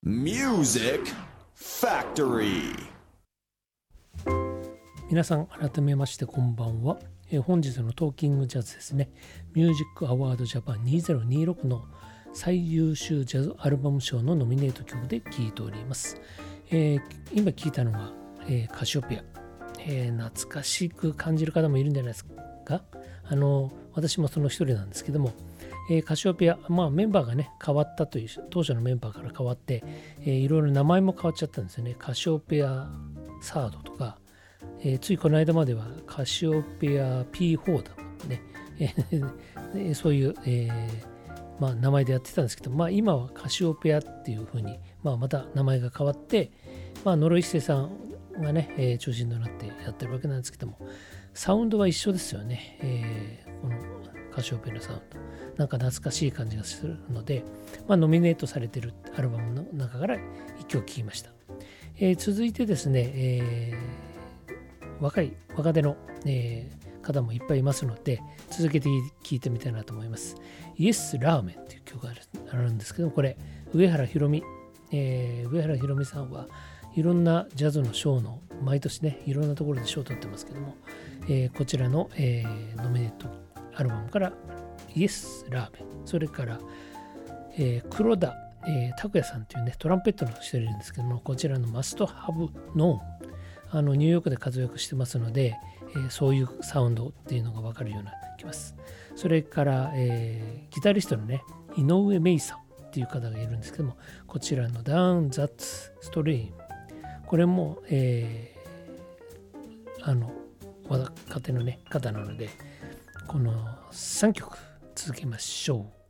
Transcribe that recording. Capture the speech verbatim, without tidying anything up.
Music Factory。 皆さん改めましてこんばんは。えー本日のトーキングジャズですね、ミュージックアワードジャパンにせんにじゅうろくの最優秀ジャズアルバム賞のノミネート曲で聴いております。えー今聴いたのは、えーカシオペア、えー懐かしく感じる方もいるんじゃないですか。あの私もその一人なんですけども、えーカシオペア、まあ、メンバーがね変わったという、当初のメンバーから変わって、えーいろいろ名前も変わっちゃったんですよね。カシオペアサードとか、えーついこの間まではカシオペア ピーフォー だとね、えーそういう、えーまあ、名前でやってたんですけど、まあ、今はカシオペアっていう風に、まあ、また名前が変わって、まあ、ノロイシテさんがね、えー中心となってやってるわけなんですけども、サウンドは一緒ですよね。えーこのカシオペアのサウンド。なんか懐かしい感じがするので、まあ、ノミネートされてるアルバムの中から一曲聴きました。えー続いてですね、えー若い若手の、えー方もいっぱいいますので、続けて聴いてみたいなと思います。イエスラーメンという曲があるんですけども、これ上原ひろみ、えー上原ひろみさんはいろんなジャズの賞の毎年ねいろんなところで賞を取ってますけども、えーこちらの、えーノミネートアルバムからイエスラーメン、それから、えー黒田、えー拓也さんというねトランペットの人いるんですけども、こちらのマストハブノーン、あのニューヨークで活躍してますので、えーそういうサウンドっていうのが分かるようになってきます。それから、えーギタリストのね井上芽衣さんっていう方がいるんですけども、こちらの Down That Stream、 これも、えーあの若手のね方なので、このさんきょく続けましょう。